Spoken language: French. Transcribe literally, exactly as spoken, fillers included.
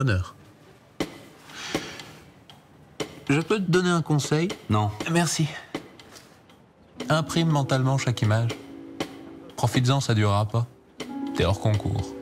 Honneur. Je peux te donner un conseil? Non. Merci. Imprime mentalement chaque image. Profites-en, ça durera pas. T'es hors concours.